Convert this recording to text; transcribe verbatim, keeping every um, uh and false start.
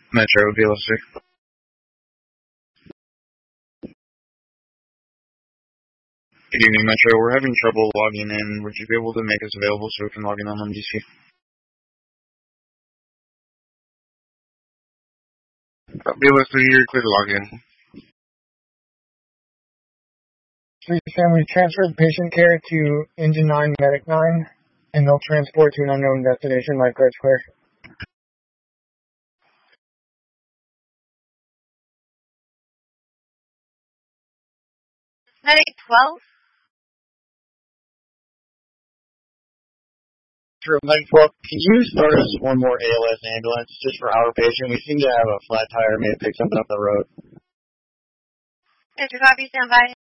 Metro V L C. Good evening, Metro. We're having trouble logging in. Would you be able to make us available so we can log in on M D C? Uh, V L C, you're clear to log in. Please, Sam, we transferred patient care to Engine nine, Medic nine, and they'll transport to an unknown destination. Lifeguards clear. Medic twelve? True, Medic twelve, can you start us one more A L S ambulance just for our patient? We seem to have a flat tire, may have picked something up the road. Enter copy, stand by.